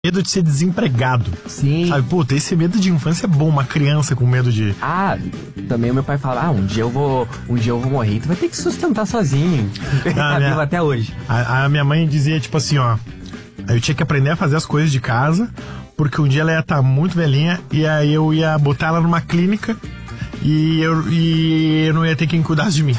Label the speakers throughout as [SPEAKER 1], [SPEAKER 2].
[SPEAKER 1] medo de ser desempregado.
[SPEAKER 2] Sim.
[SPEAKER 1] Sabe, puta, esse medo de infância é bom, uma criança com medo de...
[SPEAKER 2] Ah, também o meu pai fala, um dia eu vou morrer, tu vai ter que sustentar sozinho. Tá vivo até hoje.
[SPEAKER 1] A minha mãe dizia, tipo assim, ó, eu tinha que aprender a fazer as coisas de casa, porque um dia ela ia estar muito velhinha, e aí eu ia botar ela numa clínica, e eu não ia ter quem cuidasse de mim.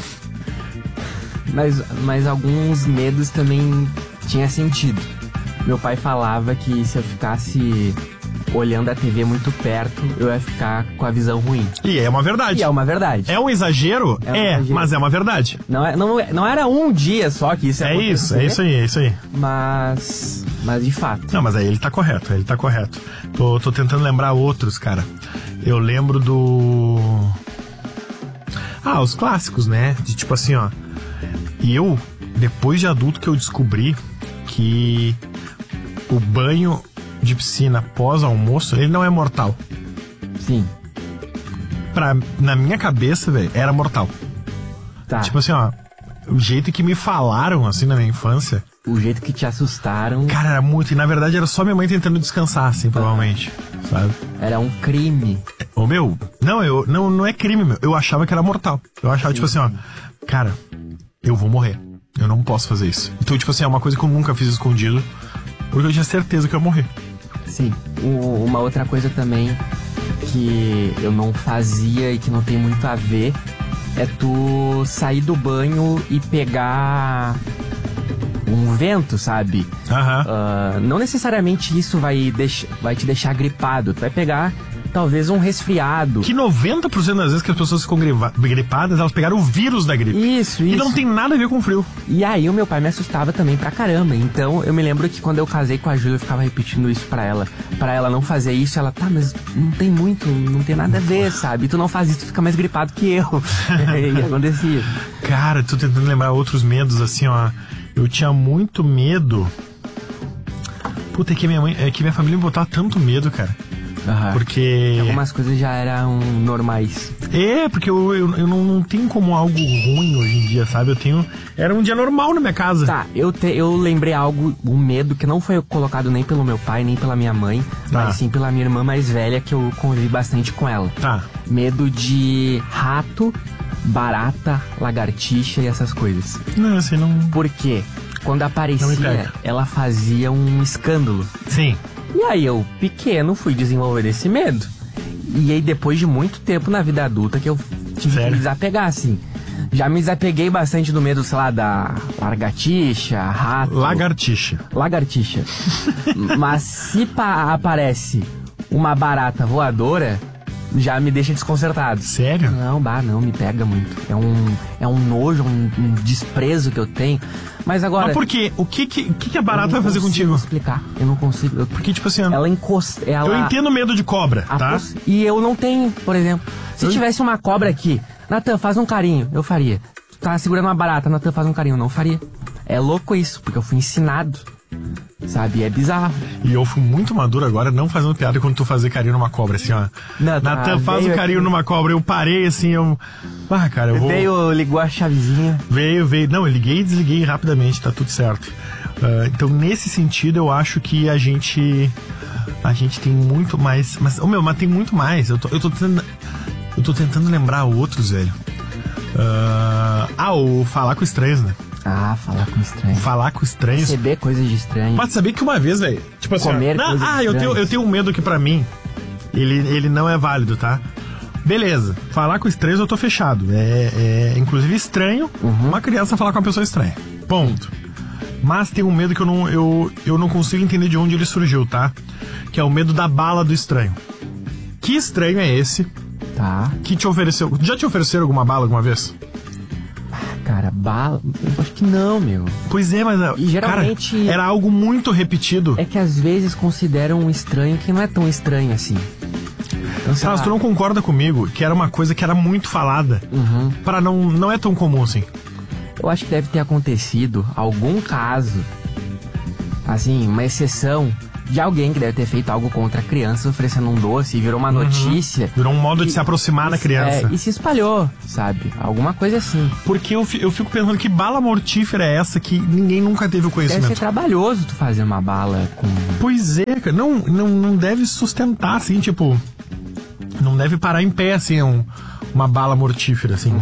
[SPEAKER 2] Mas alguns medos também tinha sentido. Meu pai falava que se eu ficasse olhando a TV muito perto, eu ia ficar com a visão ruim.
[SPEAKER 1] E é uma verdade.
[SPEAKER 2] E é uma verdade.
[SPEAKER 1] É um exagero? Mas é uma verdade.
[SPEAKER 2] Não era um dia só que isso ia acontecer.
[SPEAKER 1] É isso aí.
[SPEAKER 2] Mas de fato.
[SPEAKER 1] Não, mas aí ele tá correto. Tô tentando lembrar outros, cara. Eu lembro do... os clássicos, né? De tipo assim, ó. E eu, depois de adulto que eu descobri que o banho de piscina pós-almoço, ele não é mortal.
[SPEAKER 2] Sim.
[SPEAKER 1] Na minha cabeça, velho, era mortal.
[SPEAKER 2] Tá.
[SPEAKER 1] Tipo assim, ó, o jeito que me falaram, assim, na minha infância...
[SPEAKER 2] O jeito que te assustaram...
[SPEAKER 1] Cara, era muito... E, na verdade, era só minha mãe tentando descansar, assim, provavelmente. Sabe?
[SPEAKER 2] Era um crime.
[SPEAKER 1] Ô, meu... Não é crime, meu. Eu achava que era mortal. Eu achava, tipo assim, ó... Cara, eu vou morrer. Eu não posso fazer isso. Então, tipo assim, é uma coisa que eu nunca fiz escondido... Porque eu tinha certeza que eu ia morrer.
[SPEAKER 2] Sim. Uma outra coisa também que eu não fazia e que não tem muito a ver é tu sair do banho e pegar um vento, sabe? Não necessariamente isso vai te deixar gripado. Tu vai pegar talvez um resfriado.
[SPEAKER 1] Que 90% das vezes que as pessoas ficam gripadas, elas pegaram o vírus da gripe.
[SPEAKER 2] Isso.
[SPEAKER 1] E não tem nada a ver com frio.
[SPEAKER 2] E aí o meu pai me assustava também pra caramba. Então eu me lembro que quando eu casei com a Júlia, eu ficava repetindo isso pra ela. Pra ela não fazer isso, ela, mas não tem nada a ver, sabe? Tu não faz isso, tu fica mais gripado que eu. E acontecia.
[SPEAKER 1] Cara, tô tentando lembrar outros medos, assim, ó. Eu tinha muito medo. Puta, é que minha família me botava tanto medo, cara. Porque...
[SPEAKER 2] Algumas coisas já eram normais.
[SPEAKER 1] Porque eu não tenho como algo ruim hoje em dia, sabe? Era um dia normal na minha casa.
[SPEAKER 2] Tá, eu lembrei um medo que não foi colocado nem pelo meu pai, nem pela minha mãe, mas sim pela minha irmã mais velha, que eu convivi bastante com ela.
[SPEAKER 1] Tá.
[SPEAKER 2] Medo de rato, barata, lagartixa e essas coisas.
[SPEAKER 1] Não, assim, não...
[SPEAKER 2] Por quê? Quando aparecia, ela fazia um escândalo.
[SPEAKER 1] Sim.
[SPEAKER 2] E aí eu, pequeno, fui desenvolver esse medo. E aí depois de muito tempo na vida adulta que eu tive que me desapegar, assim. Já me desapeguei bastante do medo, sei lá, da lagartixa, rato... Lagartixa. Mas se aparece uma barata voadora, já me deixa desconcertado.
[SPEAKER 1] Sério?
[SPEAKER 2] Não, me pega muito. É um nojo, um desprezo que eu tenho. Mas agora...
[SPEAKER 1] Mas por quê? O que a barata vai fazer contigo?
[SPEAKER 2] Eu não consigo explicar. Eu não consigo.
[SPEAKER 1] Porque, tipo assim...
[SPEAKER 2] Ela encosta...
[SPEAKER 1] Eu entendo medo de cobra, tá?
[SPEAKER 2] E eu não tenho, por exemplo... Se tivesse uma cobra aqui... Natan, faz um carinho. Eu faria. Tu tá segurando uma barata. Natan, faz um carinho. Eu não faria. É louco isso. Porque eu fui ensinado. Sabe? É bizarro.
[SPEAKER 1] E eu fui muito maduro agora, não fazendo piada quando tu fazer carinho numa cobra, assim, ó. Natan, faz um carinho numa cobra. Eu parei, assim, cara, eu vou...
[SPEAKER 2] Ligou a chavezinha.
[SPEAKER 1] Veio. Não, eu liguei e desliguei rapidamente, tá tudo certo. Então, nesse sentido, eu acho que a gente tem muito mais... Mas tem muito mais. Eu tô tentando lembrar outros, velho. O falar com estranhos, né?
[SPEAKER 2] Falar com estranhos.
[SPEAKER 1] Falar com estranhos.
[SPEAKER 2] Receber coisas de estranho.
[SPEAKER 1] Pode saber que uma vez, velho, tipo assim...
[SPEAKER 2] Comer coisas
[SPEAKER 1] eu tenho um medo que pra mim, ele não é válido, tá? Beleza, falar com estranhos eu tô fechado. É inclusive estranho uma criança falar com uma pessoa estranha. Ponto. Mas tem um medo que eu não consigo entender de onde ele surgiu, tá? Que é o medo da bala do estranho. Que estranho é esse?
[SPEAKER 2] Tá.
[SPEAKER 1] Que te ofereceu... Já te ofereceram alguma bala alguma vez?
[SPEAKER 2] Cara, bala... Eu acho que não, meu.
[SPEAKER 1] Pois é, mas...
[SPEAKER 2] E geralmente...
[SPEAKER 1] Cara, era algo muito repetido.
[SPEAKER 2] É que às vezes consideram um estranho que não é tão estranho assim. Então,
[SPEAKER 1] mas tu não concorda comigo que era uma coisa que era muito falada? Não é tão comum assim.
[SPEAKER 2] Eu acho que deve ter acontecido algum caso, assim, uma exceção, de alguém que deve ter feito algo contra a criança, oferecendo um doce, e virou uma notícia.
[SPEAKER 1] Virou um modo de se aproximar da criança.
[SPEAKER 2] E se espalhou, sabe? Alguma coisa assim.
[SPEAKER 1] Porque eu fico pensando que bala mortífera é essa que ninguém nunca teve o conhecimento.
[SPEAKER 2] Deve ser trabalhoso tu fazer uma bala com...
[SPEAKER 1] Pois é, cara. Não deve sustentar, assim, tipo... Não deve parar em pé, assim, uma bala mortífera, assim.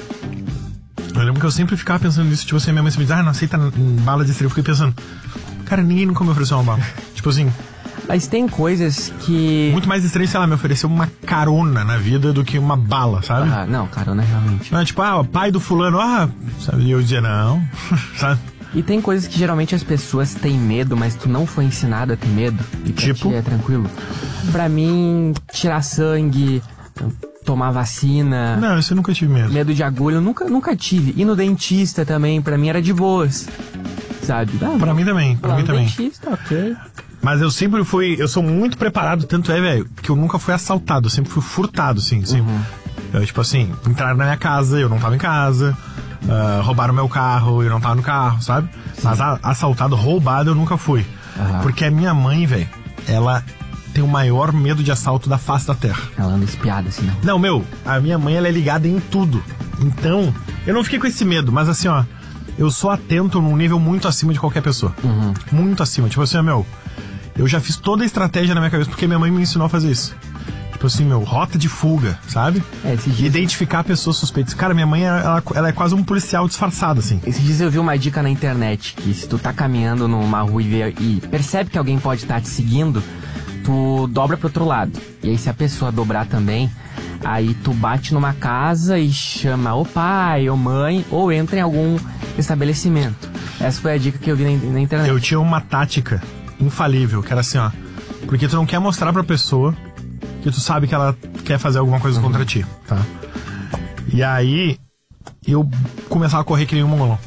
[SPEAKER 1] Eu lembro que eu sempre ficava pensando nisso, tipo assim, minha mãe me diz, não aceita bala de estrela. Eu fiquei pensando, cara, ninguém nunca me ofereceu uma bala. Tipo assim...
[SPEAKER 2] Mas tem coisas que...
[SPEAKER 1] Muito mais estranho, sei lá, me ofereceu uma carona na vida do que uma bala, sabe?
[SPEAKER 2] Não, carona realmente.
[SPEAKER 1] Não, tipo, pai do fulano, sabe? E eu dizia, não, sabe?
[SPEAKER 2] E tem coisas que geralmente as pessoas têm medo, mas tu não foi ensinado a ter medo. E pra
[SPEAKER 1] tipo?
[SPEAKER 2] ti é tranquilo. Pra mim, tirar sangue, tomar vacina...
[SPEAKER 1] Não, isso eu nunca tive medo.
[SPEAKER 2] Medo de agulha, eu nunca tive. Ir no dentista também, pra mim era de boas. Sabe?
[SPEAKER 1] Pra mim também, pra mim também.
[SPEAKER 2] Dentista, ok.
[SPEAKER 1] Mas eu sempre eu sou muito preparado, tanto velho, que eu nunca fui assaltado, eu sempre fui furtado, assim. Eu, tipo assim, entraram na minha casa, eu não tava em casa, roubaram meu carro, eu não tava no carro, sabe? Sim. Mas assaltado, roubado, eu nunca fui. Porque a minha mãe, velho, ela tem o maior medo de assalto da face da terra.
[SPEAKER 2] Ela anda espiada, assim,
[SPEAKER 1] não? Não, a minha mãe, ela é ligada em tudo. Então, eu não fiquei com esse medo, mas assim, eu sou atento num nível muito acima de qualquer pessoa. Muito acima. Tipo assim, eu já fiz toda a estratégia na minha cabeça, porque minha mãe me ensinou a fazer isso. Tipo assim, rota de fuga, sabe? Identificar pessoas suspeitas. Cara, minha mãe, ela é quase um policial disfarçado, assim.
[SPEAKER 2] Esses dias eu vi uma dica na internet, que se tu tá caminhando numa rua e percebe que alguém pode estar te seguindo, tu dobra pro outro lado. E aí se a pessoa dobrar também, aí tu bate numa casa e chama o pai ou mãe, ou entra em algum estabelecimento. Essa foi a dica que eu vi na internet.
[SPEAKER 1] Eu tinha uma tática infalível, que era assim, porque tu não quer mostrar pra pessoa que tu sabe que ela quer fazer alguma coisa contra ti, tá? E aí, eu começava a correr que nem um mongolão.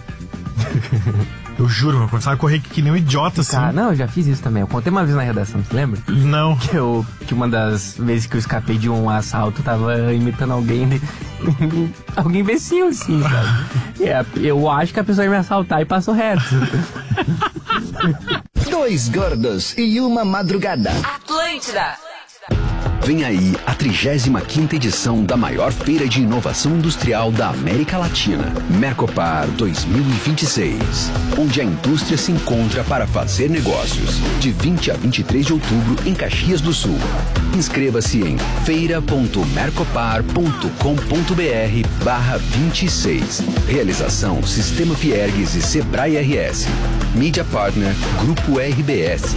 [SPEAKER 1] Eu juro, eu começava a correr que nem um idiota, assim.
[SPEAKER 2] Não, eu já fiz isso também. Eu contei uma vez na redação, você lembra?
[SPEAKER 1] Não.
[SPEAKER 2] Que uma das vezes que eu escapei de um assalto, tava imitando alguém alguém imbecil, assim, sabe? Eu acho que a pessoa ia me assaltar e passou reto.
[SPEAKER 3] Dois gordos e uma madrugada.
[SPEAKER 4] Atlântida.
[SPEAKER 3] Vem aí a 35ª edição da maior feira de inovação industrial da América Latina, Mercopar 2026, onde a indústria se encontra para fazer negócios, de 20 a 23 de outubro em Caxias do Sul. Inscreva-se em feira.mercopar.com.br/26. Realização Sistema Fiergues e Sebrae RS. Mídia Partner Grupo RBS.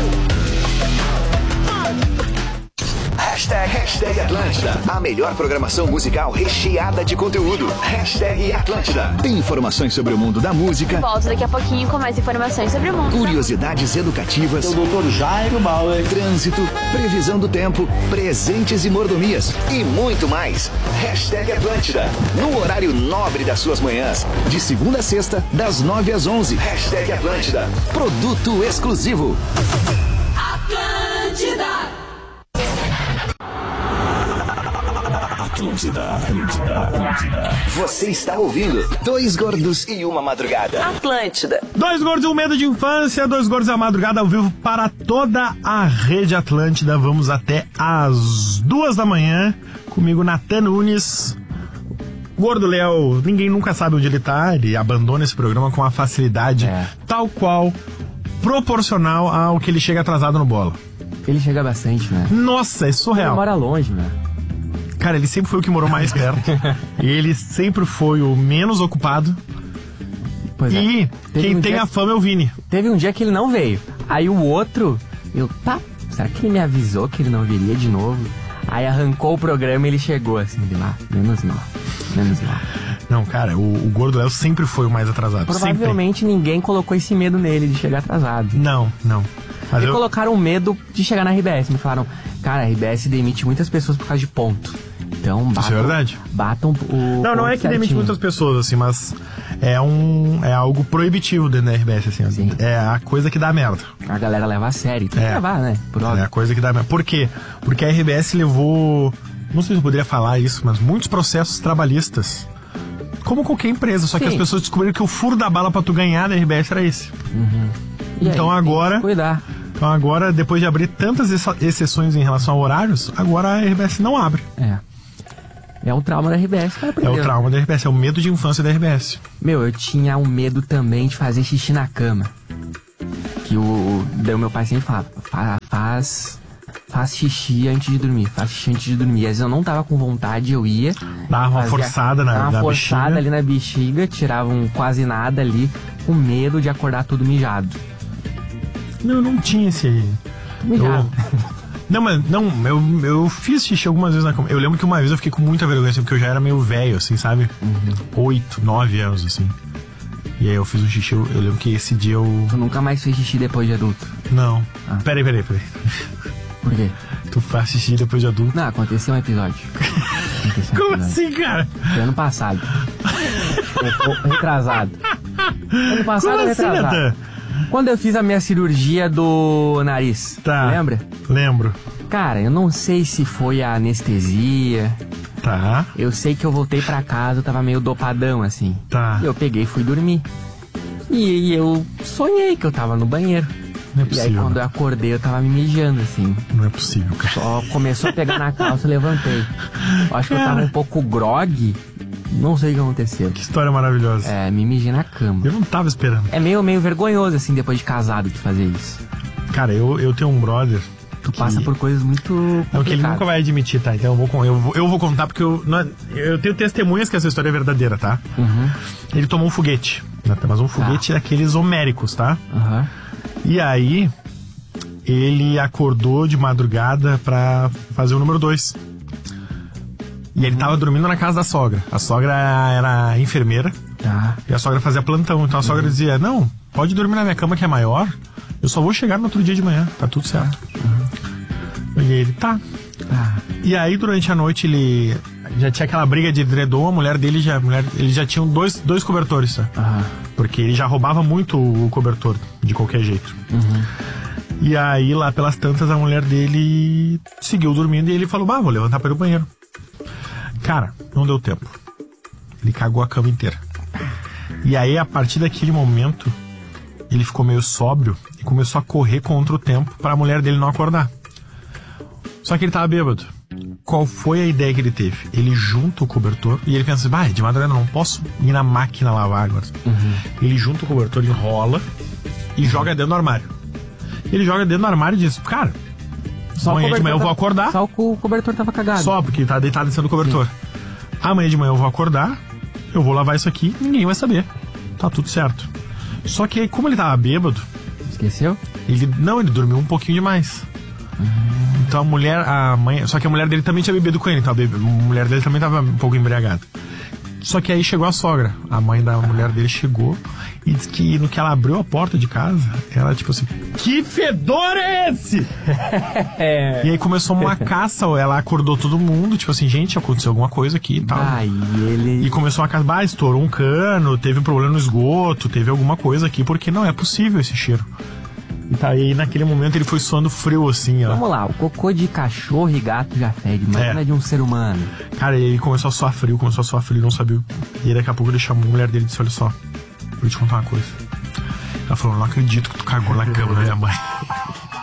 [SPEAKER 3] Hashtag Atlântida. A melhor programação musical recheada de conteúdo. Hashtag Atlântida. Tem informações sobre o mundo da música.
[SPEAKER 4] Volto daqui a pouquinho com mais informações sobre o mundo.
[SPEAKER 3] Curiosidades educativas.
[SPEAKER 5] O Dr. Jairo Bauer.
[SPEAKER 3] Trânsito, previsão do tempo, presentes e mordomias. E muito mais. Hashtag Atlântida. No horário nobre das suas manhãs. De segunda a sexta, das 9 às 11. Hashtag Atlântida. Produto exclusivo.
[SPEAKER 4] Atlântida.
[SPEAKER 3] Você está ouvindo Dois Gordos e uma Madrugada.
[SPEAKER 4] Atlântida.
[SPEAKER 1] Dois gordos e um medo de infância, Dois gordos e uma madrugada ao vivo para toda a rede Atlântida. Vamos até às 2 da manhã. Comigo, Natan Nunes. Gordo Léo, ninguém nunca sabe onde ele tá. Ele abandona esse programa com uma facilidade tal qual, proporcional ao que ele chega atrasado no bola.
[SPEAKER 2] Ele chega bastante, né?
[SPEAKER 1] Nossa, é surreal.
[SPEAKER 2] Ele mora longe, né?
[SPEAKER 1] Cara, ele sempre foi o que morou mais perto. Ele sempre foi o menos ocupado.
[SPEAKER 2] Pois
[SPEAKER 1] e quem tem a fama é o Vini.
[SPEAKER 2] Teve um dia que ele não veio. Aí o outro, será que ele me avisou que ele não viria de novo? Aí arrancou o programa e ele chegou assim, de lá, menos mal.
[SPEAKER 1] Não, cara, o Gordo Léo sempre foi o mais atrasado.
[SPEAKER 2] Provavelmente ninguém colocou esse medo nele de chegar atrasado.
[SPEAKER 1] Não. Mas
[SPEAKER 2] colocaram medo de chegar na RBS. Me falaram, cara, a RBS demite muitas pessoas por causa de ponto. Então,
[SPEAKER 1] isso é verdade.
[SPEAKER 2] Batam o
[SPEAKER 1] Não é que
[SPEAKER 2] certinho.
[SPEAKER 1] demite muitas pessoas, assim, mas é algo proibitivo dentro da RBS, assim.
[SPEAKER 2] Sim.
[SPEAKER 1] É a coisa que dá merda.
[SPEAKER 2] A galera leva a sério. Tem que levar, né? Por óbvio.
[SPEAKER 1] É a coisa que dá merda. Por quê? Porque a RBS levou, não sei se eu poderia falar isso, mas muitos processos trabalhistas. Como qualquer empresa, só que as pessoas descobriram que o furo da bala pra tu ganhar da RBS era esse.
[SPEAKER 2] E
[SPEAKER 1] então
[SPEAKER 2] aí,
[SPEAKER 1] agora...
[SPEAKER 2] cuidar.
[SPEAKER 1] Então agora, depois de abrir tantas exceções em relação a horários, agora a RBS não abre.
[SPEAKER 2] É o trauma da RBS, cara.
[SPEAKER 1] É o trauma da RBS, é o medo de infância da RBS.
[SPEAKER 2] Meu, eu tinha um medo também de fazer xixi na cama. Daí o meu pai sempre falava, faz xixi antes de dormir, faz xixi antes de dormir. Às vezes eu não tava com vontade, eu ia.
[SPEAKER 1] Dava uma forçada na
[SPEAKER 2] forçada
[SPEAKER 1] bexiga.
[SPEAKER 2] ali na bexiga, tirava quase nada ali, com medo de acordar tudo mijado.
[SPEAKER 1] Não, eu não tinha esse...
[SPEAKER 2] Mijado.
[SPEAKER 1] Eu fiz xixi algumas vezes na cama. Eu lembro que uma vez eu fiquei com muita vergonha, assim, porque eu já era meio velho, assim, sabe? 8, 9 anos, assim. E aí eu fiz um xixi, eu lembro que esse dia eu...
[SPEAKER 2] Tu nunca mais fez xixi depois de adulto?
[SPEAKER 1] Não. Peraí.
[SPEAKER 2] Por quê?
[SPEAKER 1] Tu faz xixi depois de adulto?
[SPEAKER 2] Não, aconteceu um episódio.
[SPEAKER 1] Como assim, cara?
[SPEAKER 2] Foi ano passado. Retrasado. Ano passado
[SPEAKER 1] Como
[SPEAKER 2] ou
[SPEAKER 1] assim,
[SPEAKER 2] retrasado?
[SPEAKER 1] Natan?
[SPEAKER 2] Quando eu fiz a minha cirurgia do nariz.
[SPEAKER 1] Tá.
[SPEAKER 2] Lembra?
[SPEAKER 1] Lembro.
[SPEAKER 2] Cara, eu não sei se foi a anestesia.
[SPEAKER 1] Tá.
[SPEAKER 2] Eu sei que eu voltei pra casa, eu tava meio dopadão, assim.
[SPEAKER 1] Tá.
[SPEAKER 2] E eu peguei e fui dormir. E eu sonhei que eu tava no banheiro.
[SPEAKER 1] Não é
[SPEAKER 2] E aí
[SPEAKER 1] possível.
[SPEAKER 2] quando eu acordei, eu tava me mijando, assim.
[SPEAKER 1] Não é possível, cara.
[SPEAKER 2] Só começou a pegar na calça, eu levantei. Eu acho que eu tava um pouco grog. Não sei o que aconteceu.
[SPEAKER 1] Que história maravilhosa.
[SPEAKER 2] Me mijei na cama.
[SPEAKER 1] Eu não tava esperando.
[SPEAKER 2] É meio vergonhoso, assim, depois de casado, de fazer isso.
[SPEAKER 1] Cara, eu tenho um brother...
[SPEAKER 2] Tu passa por coisas muito complicadas.
[SPEAKER 1] Não, que ele nunca vai admitir, tá? Então eu vou contar porque eu tenho testemunhas que essa história é verdadeira, tá? Ele tomou um foguete, né? Mas um foguete daqueles homéricos, tá? E aí, ele acordou de madrugada pra fazer o número 2. E ele tava dormindo na casa da sogra. A sogra era enfermeira.
[SPEAKER 2] Tá.
[SPEAKER 1] E a sogra fazia plantão. Então a sogra dizia, não, pode dormir na minha cama que é maior. Eu só vou chegar no outro dia de manhã. Tá tudo certo. E ele, tá. E aí, durante a noite, ele já tinha aquela briga de edredom. A mulher dele eles já tinham dois cobertores, tá? Porque ele já roubava muito o cobertor, de qualquer jeito. E aí, lá pelas tantas, a mulher dele seguiu dormindo e ele falou, vou levantar para ir ao banheiro. Cara, não deu tempo. Ele cagou a cama inteira. E aí, a partir daquele momento, ele ficou meio sóbrio e começou a correr contra o tempo para a mulher dele não acordar. Só que ele tava bêbado. Qual foi a ideia que ele teve? Ele junta o cobertor e ele pensa assim, de madrugada não posso ir na máquina lavar agora. Ele junta o cobertor, enrola e joga dentro do armário. Ele joga dentro do armário e diz, cara, amanhã de manhã eu vou acordar.
[SPEAKER 2] Só o cobertor tava cagado.
[SPEAKER 1] Só porque ele tá deitado em cima do cobertor. Amanhã de manhã eu vou acordar, eu vou lavar isso aqui, ninguém vai saber. Tá tudo certo. Só que aí, como ele tava bêbado...
[SPEAKER 2] Esqueceu?
[SPEAKER 1] Ele dormiu um pouquinho demais. Então só que a mulher dele também tinha bebido com ele, então a mulher dele também tava um pouco embriagada. Só que aí chegou a sogra, a mãe da mulher dele chegou e disse que no que ela abriu a porta de casa, ela tipo assim, que fedor é esse? E aí começou uma caça, ela acordou todo mundo, tipo assim, gente, aconteceu alguma coisa aqui e tal. E começou uma caça, estourou um cano, teve um problema no esgoto, teve alguma coisa aqui, porque não é possível esse cheiro. E tá aí, naquele momento, ele foi suando frio, assim, ó.
[SPEAKER 2] Vamos lá, o cocô de cachorro e gato já fede, mas não é de um ser humano.
[SPEAKER 1] Cara, ele começou a suar frio, não sabia. E daqui a pouco ele chamou a mulher dele e disse, olha só, vou te contar uma coisa. Ela falou, não acredito que tu cagou na cama da minha mãe.